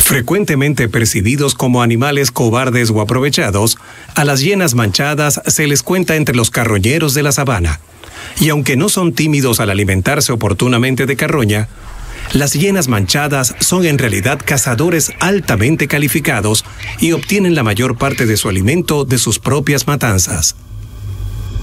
Frecuentemente percibidos como animales cobardes o aprovechados, a las hienas manchadas se les cuenta entre los carroñeros de la sabana. Y aunque no son tímidos al alimentarse oportunamente de carroña, las hienas manchadas son en realidad cazadores altamente calificados y obtienen la mayor parte de su alimento de sus propias matanzas.